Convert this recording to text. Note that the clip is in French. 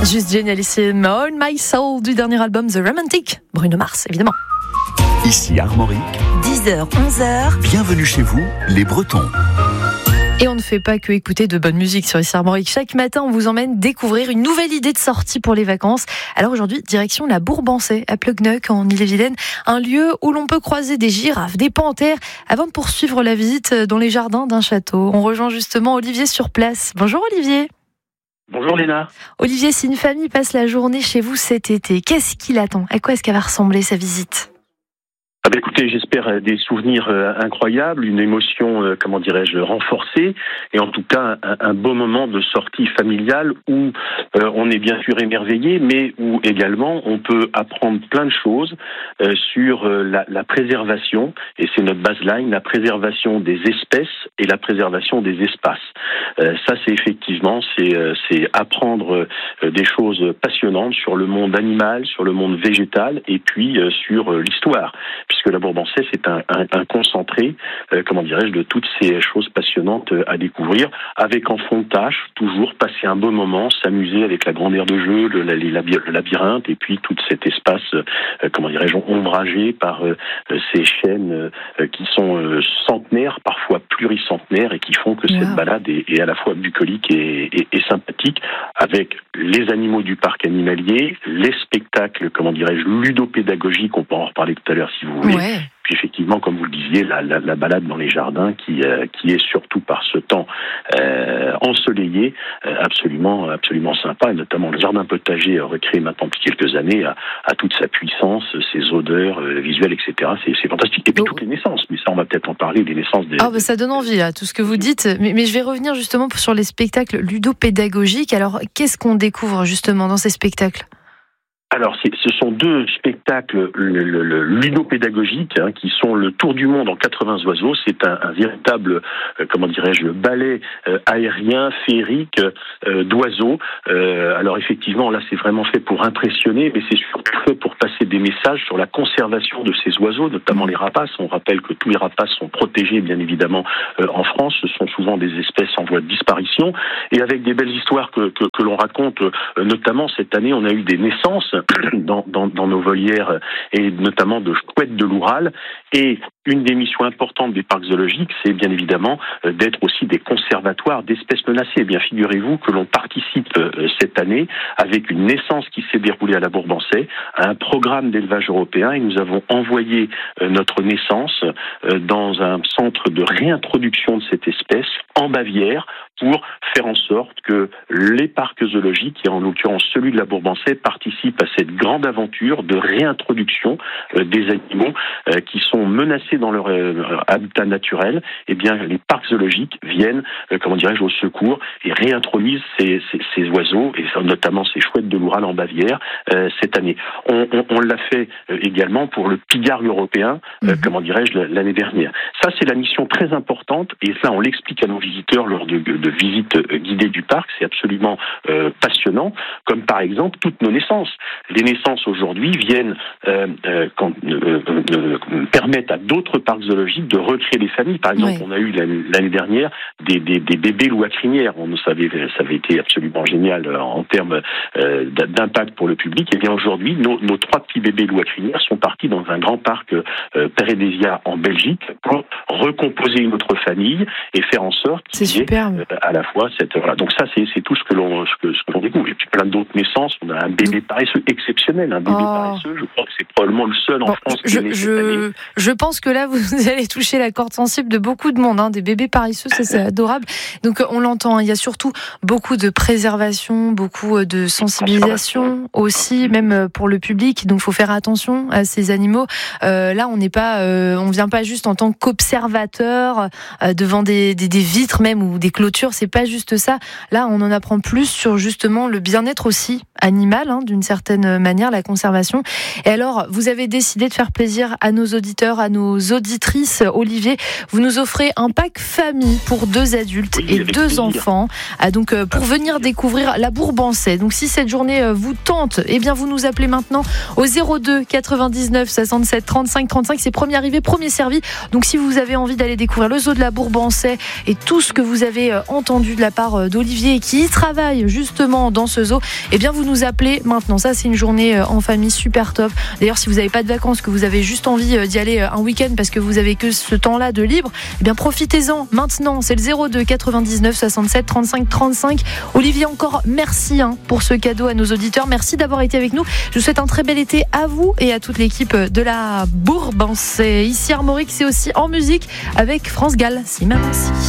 Juste génialissime. All My Soul du dernier album The Romantic. Bruno Mars, évidemment. Ici Armorique. 10h, 11h. Bienvenue chez vous, les Bretons. Et on ne fait pas que écouter de bonne musique sur Ici Armorique. Chaque matin, on vous emmène découvrir une nouvelle idée de sortie pour les vacances. Alors aujourd'hui, direction la Bourbansais, à Plugnuc, en Ille-et-Vilaine. Un lieu où l'on peut croiser des girafes, des panthères, avant de poursuivre la visite dans les jardins d'un château. On rejoint justement Olivier sur place. Bonjour Olivier. Bonjour Léna. Olivier, si une famille passe la journée chez vous cet été, qu'est-ce qui l'attend ? À quoi est-ce qu'elle va ressembler sa visite ? Écoutez, j'espère des souvenirs incroyables, une émotion, renforcée, et en tout cas un beau moment de sortie familiale où on est bien sûr émerveillé, mais où également on peut apprendre plein de choses sur la préservation, et c'est notre baseline, la préservation des espèces et la préservation des espaces. Ça, c'est effectivement, c'est apprendre des choses passionnantes sur le monde animal, sur le monde végétal, et puis sur l'histoire. Puisque la Bourbansais, c'est un concentré, de toutes ces choses passionnantes à découvrir, avec en fond de tâche, toujours passer un bon moment, s'amuser avec la grande aire de jeu, le labyrinthe, et puis tout cet espace, ombragé par ces chênes qui sont centenaires, parfois pluricentenaires, et qui font que cette balade est à la fois bucolique et sympathique, avec les animaux du parc animalier, les spectacles, ludopédagogiques, on peut en reparler tout à l'heure si vous voulez. Ouais. Puis effectivement, comme vous le disiez, la balade dans les jardins qui est surtout par ce temps ensoleillé, absolument sympa, et notamment le jardin potager recréé maintenant depuis quelques années à toute sa puissance, ses odeurs visuelles, etc. C'est fantastique. Et puis toutes les naissances, mais ça on va peut-être en parler, les naissances des... ça donne envie là, tout ce que vous dites, mais je vais revenir justement sur les spectacles ludopédagogiques. Alors qu'est-ce qu'on découvre justement dans ces spectacles ? Alors, ce sont deux spectacles ludopédagogiques qui sont le Tour du monde en 80 oiseaux. C'est un véritable, ballet aérien, féerique d'oiseaux. Alors effectivement, là, c'est vraiment fait pour impressionner, mais c'est surtout fait pour passer des messages sur la conservation de ces oiseaux, notamment les rapaces. On rappelle que tous les rapaces sont protégés, bien évidemment, en France. Ce sont souvent des espèces en voie de disparition. Et avec des belles histoires que l'on raconte, notamment cette année, on a eu des naissances dans nos volières, et notamment de chouettes de l'Oural. Et une des missions importantes des parcs zoologiques, c'est bien évidemment d'être aussi des conservatoires d'espèces menacées. Eh bien, figurez-vous que l'on participe cette année avec une naissance qui s'est déroulée à la Bourbansais, à un programme d'élevage européen, et nous avons envoyé notre naissance dans un centre de réintroduction de cette espèce en Bavière, pour faire en sorte que les parcs zoologiques, et en l'occurrence celui de la Bourbansais, participent à cette grande aventure de réintroduction des animaux qui sont menacés dans leur habitat naturel. Eh bien, les parcs zoologiques viennent, au secours, et réintroduisent ces oiseaux, et notamment ces chouettes de l'Oural en Bavière, cette année. On l'a fait également pour le pigargue européen, l'année dernière. Ça, c'est la mission très importante, et ça, on l'explique à nos visiteurs lors de visites guidées du parc. C'est absolument passionnant, comme par exemple toutes nos naissances. Les naissances aujourd'hui viennent permettent à d'autres parcs zoologiques de recréer des familles. Par exemple, on a eu l'année dernière des bébés loups à crinière. Ça avait été absolument génial en termes d'impact pour le public. Et bien aujourd'hui, nos 3 petits bébés loups à crinière sont partis dans un grand parc Pérédésia en Belgique pour recomposer une autre famille et faire en sorte qu'il y ait à la fois cette... Voilà. Donc ça, c'est tout ce que l'on découvre. Et puis plein d'autres naissances. On a un bébé paresseux exceptionnel. Un bébé paresseux, je crois que c'est probablement le seul en France qui est né cette année. Je pense que là, vous allez toucher la corde sensible de beaucoup de monde. Des bébés paresseux, ça c'est adorable. Donc on l'entend, il y a surtout beaucoup de préservation, beaucoup de sensibilisation aussi, même pour le public. Donc il faut faire attention à ces animaux. Là, on vient pas juste en tant qu'observateur devant des vitres même ou des clôtures. C'est pas juste ça. Là, on en apprend plus sur justement le bien-être aussi animal, d'une certaine manière, la conservation. Et alors, vous avez décidé de faire plaisir à nos auditeurs, à nos auditrices. Olivier, vous nous offrez un pack famille pour 2 adultes et 2 enfants. Donc, pour venir découvrir la Bourbansais. Donc, si cette journée vous tente, eh bien, vous nous appelez maintenant au 02 99 67 35 35. C'est premier arrivé, premier servi. Donc, si vous avez envie d'aller découvrir le zoo de la Bourbansais et tout ce que vous avez entendu de la part d'Olivier qui y travaille justement dans ce zoo, eh bien, vous nous appelez maintenant. Ça, c'est une journée en famille super top. D'ailleurs, si vous n'avez pas de vacances, que vous avez juste envie d'y aller un week-end parce que vous avez que ce temps-là de libre, eh bien profitez-en maintenant. C'est le 02 99 67 35 35. Olivier, encore merci pour ce cadeau à nos auditeurs. Merci d'avoir été avec nous. Je vous souhaite un très bel été à vous et à toute l'équipe de la Bourbance. Ici Armorique, c'est aussi en musique avec France Gall. Si maman si.